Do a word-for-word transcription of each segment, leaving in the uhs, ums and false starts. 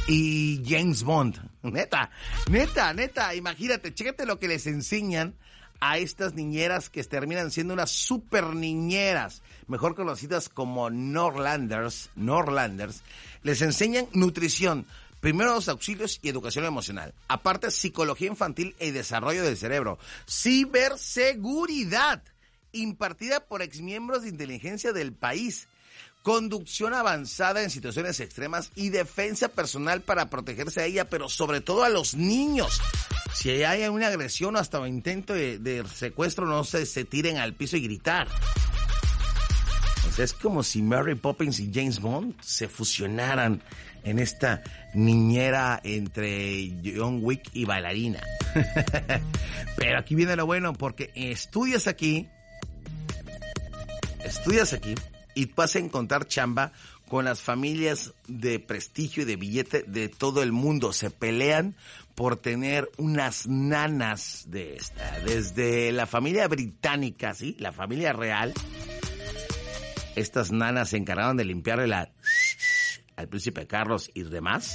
y James Bond. Neta, neta, neta, imagínate, chécate lo que les enseñan a estas niñeras que terminan siendo unas super niñeras, mejor conocidas como Norlanders, Norlanders. Les enseñan nutrición, primeros auxilios y educación emocional. Aparte, psicología infantil y desarrollo del cerebro. Ciberseguridad, impartida por exmiembros de inteligencia del país. Conducción avanzada en situaciones extremas y defensa personal para protegerse a ella, pero sobre todo a los niños. Si hay una agresión o hasta un intento de, de secuestro, no se, se tiren al piso y gritar. O sea, es como si Mary Poppins y James Bond se fusionaran en esta niñera entre John Wick y bailarina. Pero aquí viene lo bueno, porque estudias aquí, estudias aquí, y vas a encontrar chamba con las familias de prestigio y de billete de todo el mundo. Se pelean por tener unas nanas de esta. Desde la familia británica, ¿sí? La familia real. Estas nanas se encargaron de limpiarle la al príncipe Carlos y demás.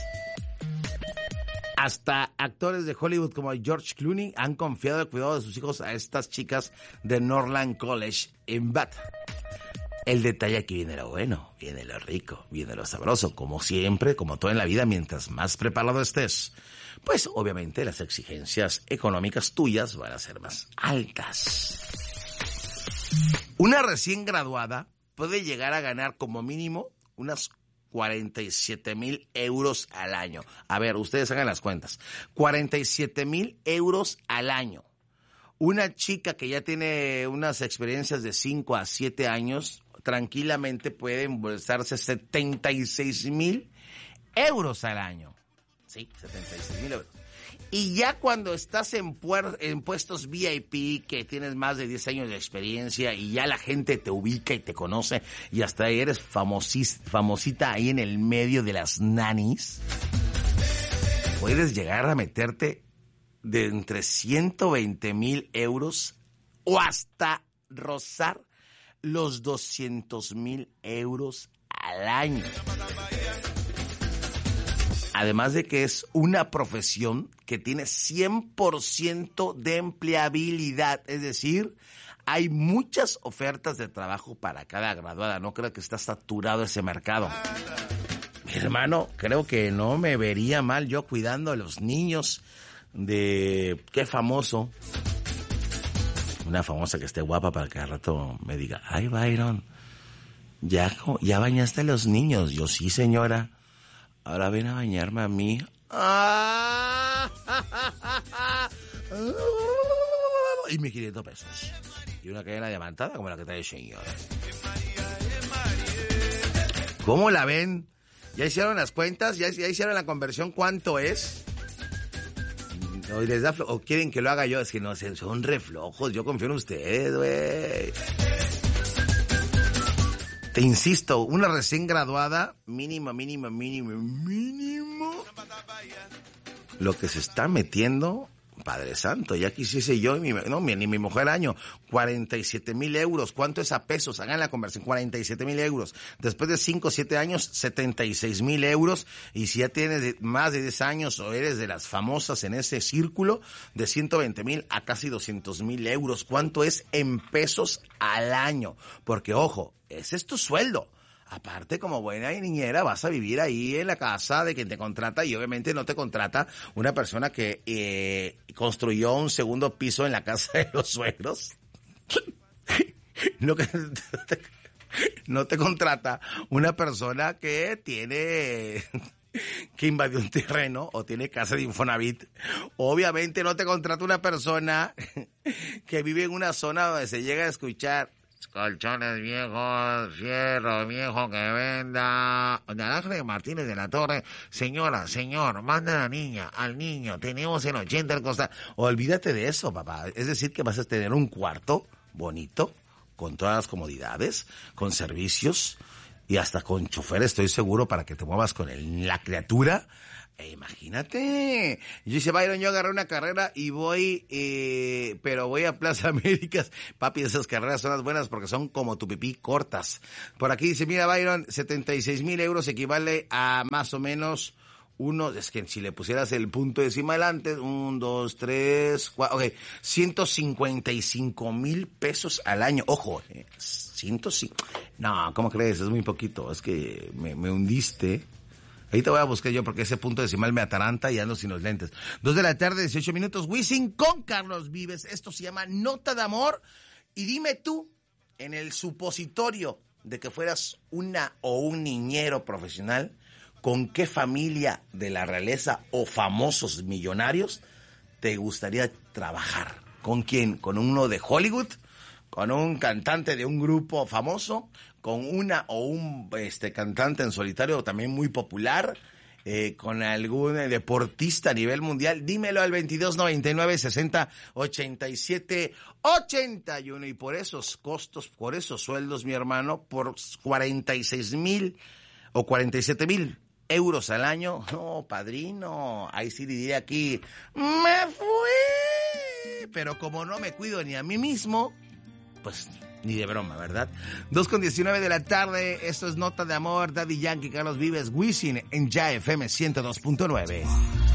Hasta actores de Hollywood como George Clooney han confiado el cuidado de sus hijos a estas chicas de Norland College en Bath. El detalle aquí viene lo bueno, viene lo rico, viene lo sabroso. Como siempre, como todo en la vida, mientras más preparado estés, pues obviamente las exigencias económicas tuyas van a ser más altas. Una recién graduada puede llegar a ganar como mínimo unas cuarenta y siete mil euros al año. A ver, ustedes hagan las cuentas. cuarenta y siete mil euros al año. Una chica que ya tiene unas experiencias de cinco a siete años, tranquilamente puede embolsarse setenta y seis mil euros al año. Sí, setenta y seis mil euros. Y ya cuando estás en, puer- en puestos V I P, que tienes más de diez años de experiencia y ya la gente te ubica y te conoce y hasta ahí eres famosis- famosita ahí en el medio de las nannies, puedes llegar a meterte de entre ciento veinte mil euros o hasta rozar los doscientos mil euros al año. Además de que es una profesión que tiene cien por ciento de empleabilidad, es decir, hay muchas ofertas de trabajo para cada graduada. No creo que está saturado ese mercado. Mi hermano, creo que no me vería mal yo cuidando a los niños de qué famoso. Una famosa que esté guapa para que al rato me diga, ay Byron, ya, ya bañaste a los niños. Yo sí, señora. Ahora ven a bañarme a mí. Y mis quinientos pesos. Y una cadena diamantada como la que trae el señor. ¿Cómo la ven? ¿Ya hicieron las cuentas? ¿Ya, ya hicieron la conversión? ¿Cuánto es? ¿O, les da flo- ¿O quieren que lo haga yo? Es que no sé, son reflojos. Yo confío en ustedes, güey. Te insisto, una recién graduada, mínimo, mínimo, mínimo, mínimo, lo que se está metiendo, Padre Santo, ya quisiese yo, y mi, no, ni mi mujer año, cuarenta y siete mil euros, ¿cuánto es a pesos? Hagan la conversión, cuarenta y siete mil euros. Después de cinco o siete años, setenta y seis mil euros, y si ya tienes de, más de diez años o eres de las famosas en ese círculo, de ciento veinte mil a casi doscientos mil euros, ¿cuánto es en pesos al año? Porque, ojo, ese es tu sueldo. Aparte, como buena niñera, vas a vivir ahí en la casa de quien te contrata y obviamente no te contrata una persona que eh, construyó un segundo piso en la casa de los suegros. No, que, no te contrata una persona que tiene... que invadió un terreno o tiene casa de Infonavit. Obviamente no te contrata una persona que vive en una zona donde se llega a escuchar colchones viejos, fierro viejo que venda. Doña Ángela Martínez de la Torre, señora, señor, manda a la niña, al niño, tenemos el ochenta al costal. Olvídate de eso, papá. Es decir, que vas a tener un cuarto bonito, con todas las comodidades, con servicios y hasta con chofer, estoy seguro, para que te muevas con el, la criatura. E imagínate, yo dice, Byron, yo agarré una carrera y voy, eh, pero voy a Plaza Américas. Papi, esas carreras son las buenas porque son como tu pipí, cortas. Por aquí dice, mira, Byron, setenta y seis mil euros equivale a más o menos uno, es que si le pusieras el punto decimal antes, un, dos, tres, cuatro, ok, ciento cincuenta y cinco mil pesos al año. Ojo, eh, ciento cinco, no, ¿cómo crees? Es muy poquito, es que me, me hundiste. Ahí te voy a buscar yo porque ese punto decimal me ataranta y ando sin los lentes. Dos de la tarde, dieciocho minutos, Wisin con Carlos Vives. Esto se llama Nota de Amor. Y dime tú, en el supositorio de que fueras una o un niñero profesional, ¿con qué familia de la realeza o famosos millonarios te gustaría trabajar? ¿Con quién? ¿Con uno de Hollywood? ¿Con un cantante de un grupo famoso? ¿Con una o un este cantante en solitario también muy popular? Eh, ¿Con algún eh, deportista a nivel mundial? Dímelo al veintidós noventa y nueve sesenta ochenta y siete ochenta y uno. Y por esos costos, por esos sueldos, mi hermano, por cuarenta y seis mil o cuarenta y siete mil euros al año, no, padrino, ahí sí diría aquí, me fui, pero como no me cuido ni a mí mismo, pues ni de broma, ¿verdad? dos con diecinueve de la tarde, esto es Nota de Amor, Daddy Yankee, Carlos Vives, Wisin en Ya F M ciento dos punto nueve.